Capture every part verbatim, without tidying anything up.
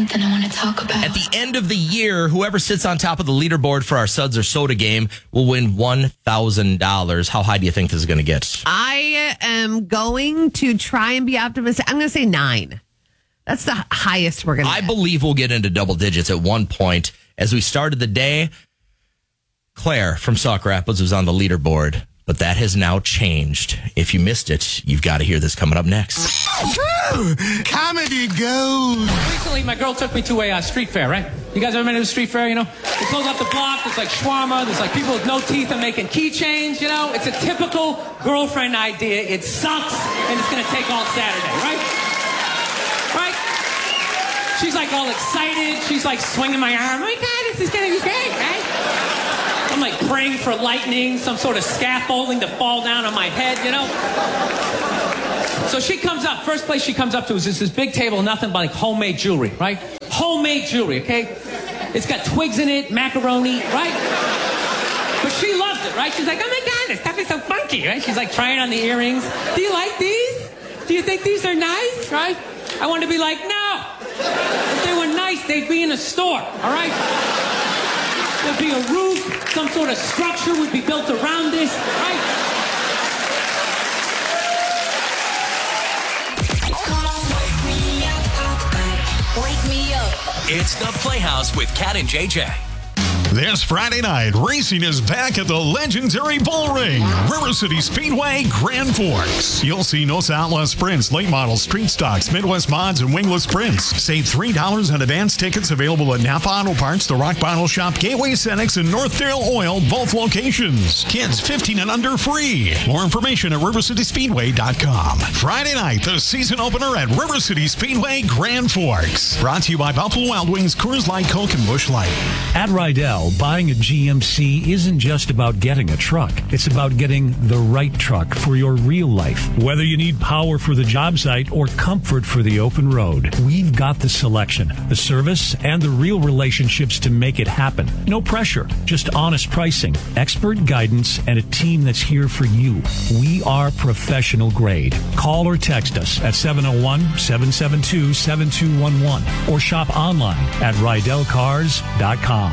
something I want to talk about. At the end of the year, whoever sits on top of the leaderboard for our Suds or Soda game will win one thousand dollars. How high do you think this is going to get? I am going to try and be optimistic. I'm going to say nine. That's the highest we're going to I get. believe we'll get into double digits at one point. As we started the day, Claire from Sauk Rapids was on the leaderboard, but that has now changed. If you missed it, you've got to hear this coming up next. Comedy gold. Recently, my girl took me to a uh, street fair, right? You guys ever been to a street fair, you know? They close up the block, there's like shawarma, there's like people with no teeth and making keychains, you know? It's a typical girlfriend idea. It sucks, and it's going to take all Saturday, right? Right? She's like all excited. She's like swinging my arm. Oh my God, this is going to be great, right? I'm like praying for lightning, some sort of scaffolding to fall down on my head, you know? So she comes up, first place she comes up to is this, this big table, nothing but like homemade jewelry, right? Homemade jewelry, okay? It's got twigs in it, macaroni, right? But she loves it, right? She's like, oh my God, this stuff is so funky, right? She's like trying on the earrings. Do you like these? Do you think these are nice, right? I want to be like, no. If they were nice, they'd be in a store, all right? There'd be a roof, some sort of structure would be built around this, right? Wake me up. It's the Playhouse with Kat and J J. This Friday night, racing is back at the legendary Bull Ring, River City Speedway, Grand Forks. You'll see Nosa Outlaw Sprints, late models, street stocks, Midwest mods, and wingless sprints. Save three dollars on advance tickets available at Napa Auto Parts, The Rock Bottle Shop, Gateway Cenex, and Northdale Oil, both locations. Kids fifteen and under free. More information at river city speedway dot com. Friday night, the season opener at River City Speedway, Grand Forks. Brought to you by Buffalo Wild Wings, Coors Light, Coke, and Busch Light. At Rydell, buying a G M C isn't just about getting a truck. It's about getting the right truck for your real life. Whether you need power for the job site or comfort for the open road, we've got the selection, the service, and the real relationships to make it happen. No pressure, just honest pricing, expert guidance, and a team that's here for you. We are professional grade. Call or text us at seven oh one, seven seven two, seven two one one or shop online at rydell cars dot com.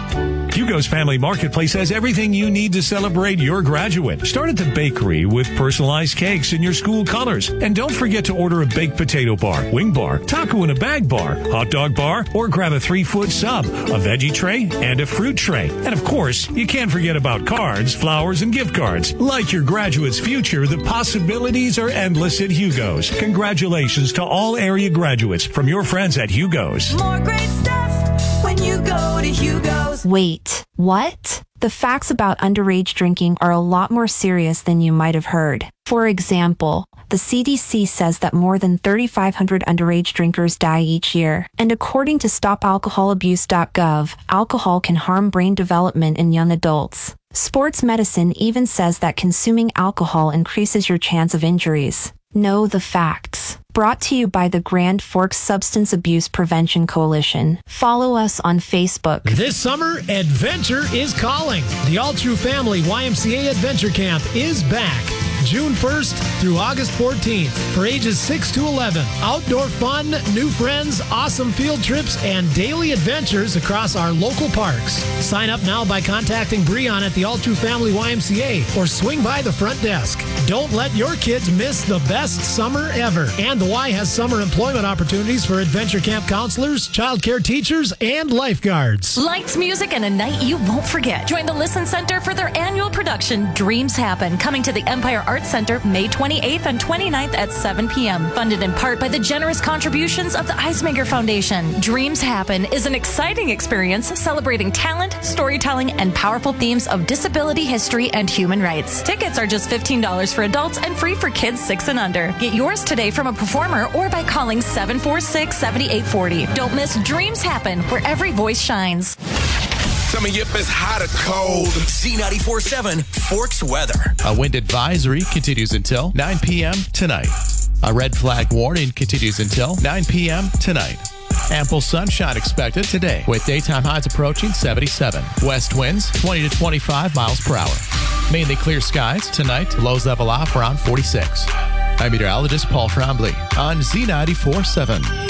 Hugo's Family Marketplace has everything you need to celebrate your graduate. Start at the bakery with personalized cakes in your school colors. And don't forget to order a baked potato bar, wing bar, taco in a bag bar, hot dog bar, or grab a three-foot sub, a veggie tray, and a fruit tray. And of course, you can't forget about cards, flowers, and gift cards. Like your graduate's future, the possibilities are endless at Hugo's. Congratulations to all area graduates from your friends at Hugo's. More great stuff when you go to Hugo's. Wait, what? The facts about underage drinking are a lot more serious than you might have heard. For example, the C D C says that more than thirty-five hundred underage drinkers die each year. And according to stop alcohol abuse dot gov, alcohol can harm brain development in young adults. Sports medicine even says that consuming alcohol increases your chance of injuries. Know the facts. Brought to you by the Grand Forks Substance Abuse Prevention Coalition. Follow us on Facebook. This summer, adventure is calling. The All True Family Y M C A Adventure Camp is back. June first through August fourteenth for ages six to eleven. Outdoor fun, new friends, awesome field trips, and daily adventures across our local parks. Sign up now by contacting Breon at the All True Family Y M C A or swing by the front desk. Don't let your kids miss the best summer ever. And the Y has summer employment opportunities for adventure camp counselors, child care teachers, and lifeguards. Lights, music, and a night you won't forget. Join the Listen Center for their annual production, Dreams Happen, coming to the Empire Arts Center May twenty-eighth and twenty-ninth at seven p.m. Funded in part by the generous contributions of the Eismaker Foundation. Dreams Happen is an exciting experience celebrating talent, storytelling, and powerful themes of disability history and human rights. Tickets are just fifteen dollars for adults and free for kids six and under. Get yours today from a performer or by calling seven four six, seven eight four zero. Don't miss Dreams Happen, where every voice shines. Tell me if it's hot or cold. Z ninety-four point seven Forks weather. A wind advisory continues until nine p.m. tonight. A red flag warning continues until nine p.m. tonight. Ample sunshine expected today with daytime highs approaching seventy-seven. West winds twenty to twenty-five miles per hour. Mainly clear skies tonight. Lows level off around forty-six. I'm meteorologist Paul Trombley on Z ninety-four point seven.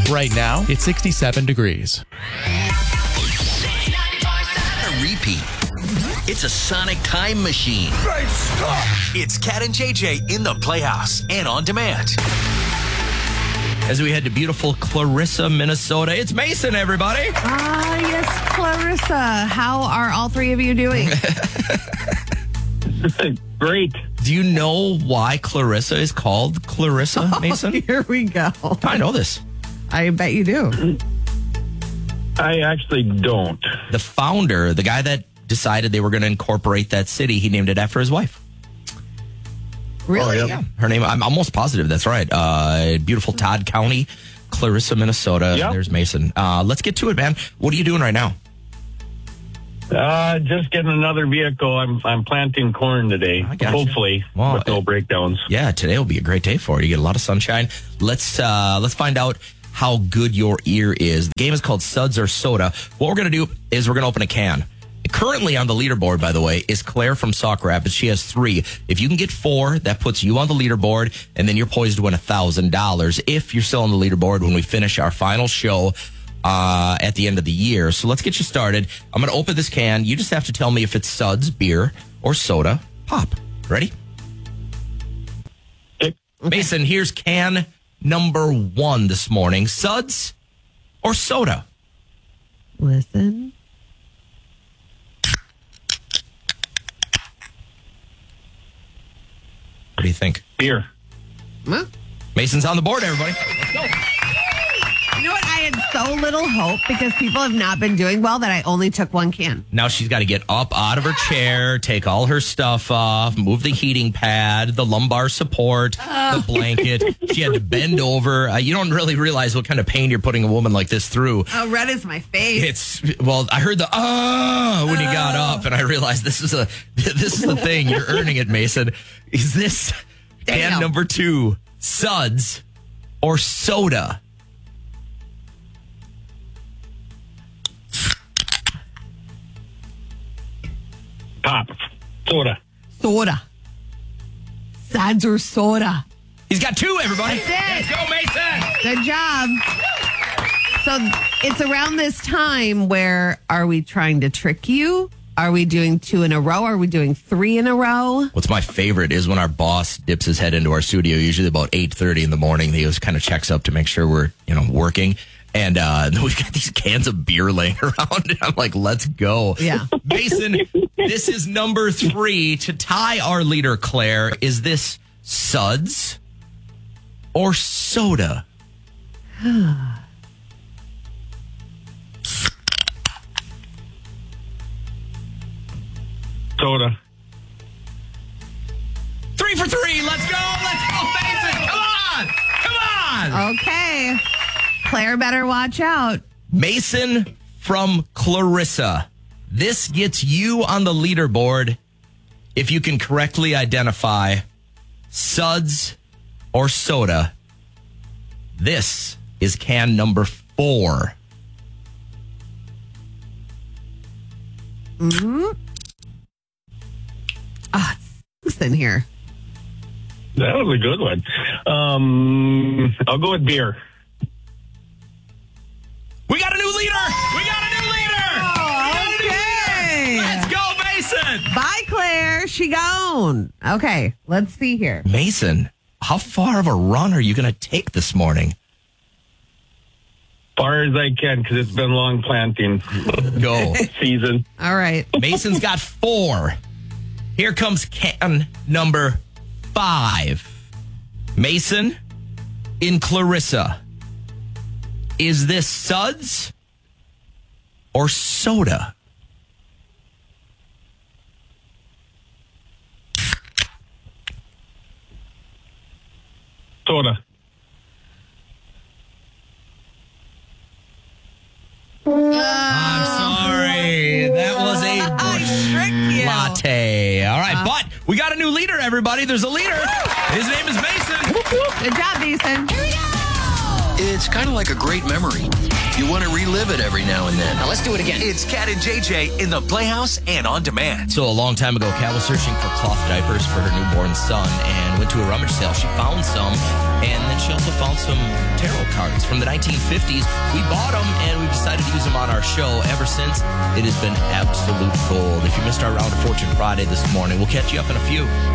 Right now, it's sixty-seven degrees. A repeat. It's a sonic time machine. Great stuff. It's Cat and J J in the Playhouse and on demand. As we head to beautiful Clarissa, Minnesota, it's Mason, everybody. Ah, yes, Clarissa. How are all three of you doing? Great. Do you know why Clarissa is called Clarissa, Mason? Oh, here we go. I know this. I bet you do. I actually don't. The founder, the guy that decided they were going to incorporate that city, he named it after his wife. Really? Oh, Yeah. Her name, I'm almost positive that's right. Uh, beautiful Todd County, Clarissa, Minnesota. Yep. There's Mason. Uh, let's get to it, man. What are you doing right now? Uh, just getting another vehicle. I'm I'm planting corn today. I gotcha. Hopefully, Well, with no uh, breakdowns. Yeah, today will be a great day for you. You get a lot of sunshine. Let's uh, let's find out how good your ear is. The game is called Suds or Soda. What we're going to do is we're going to open a can. Currently on the leaderboard, by the way, is Claire from Sauk Rapids. She has three. If you can get four, that puts you on the leaderboard, and then you're poised to win one thousand dollars if you're still on the leaderboard when we finish our final show uh, at the end of the year. So let's get you started. I'm going to open this can. You just have to tell me if it's Suds, beer, or soda, pop. Ready? Okay. Mason, here's can number one this morning. Suds or soda? Listen. What do you think? Beer. Huh? Mason's on the board, everybody. Let's go. You know what? I had so little hope because people have not been doing well that I only took one can. Now she's got to get up out of her chair, take all her stuff off, move the heating pad, the lumbar support, the blanket. She had to bend over. Uh, you don't really realize what kind of pain you're putting a woman like this through. Oh, red is my face. It's well, I heard the ah when you got up, and I realized this is a this is the thing. You're earning it, Mason. Is this can Damn. number two, Suds or soda? Pop. Soda. Soda. Suds or soda. He's got two, everybody. That's it. Let's go, Mason. Good job. So it's around this time where are we trying to trick you? Are we doing two in a row? Are we doing three in a row? What's my favorite is when our boss dips his head into our studio, usually about eight thirty in the morning. He just kind of checks up to make sure we're, you know, working. And uh, we've got these cans of beer laying around. And I'm like, let's go. Yeah. Mason, this is number three to tie our leader, Claire. Is this Suds or soda? Soda. Three for three. Let's go. Let's go, Mason. Come on. Come on. Okay. Claire better watch out. Mason from Clarissa. This gets you on the leaderboard if you can correctly identify Suds or soda. This is can number four. Mm-hmm. Ah, it's in here. That was a good one. Um, I'll go with beer. We got a new leader. We got a new leader. Oh, okay. Let's go, Mason. Bye, Claire. She gone. Okay, let's see here. Mason, how far of a run are you going to take this morning? Far as I can, because it's been long planting Go. season. All right. Mason's got four. Here comes can number five. Mason in Clarissa. Is this Suds or soda? Soda. I'm sorry. That was a bush latte. All right, but we got a new leader, everybody. There's a leader. His name is Mason. Good job, Mason. It's kind of like a great memory. You want to relive it every now and then. Now let's do it again. It's Cat and J J in the Playhouse and on demand. So a long time ago, Kat was searching for cloth diapers for her newborn son and went to a rummage sale. She found some, and then she also found some tarot cards from the nineteen fifties. We bought them, and we decided to use them on our show. Ever since, it has been absolute gold. If you missed our Round of Fortune Friday this morning, we'll catch you up in a few.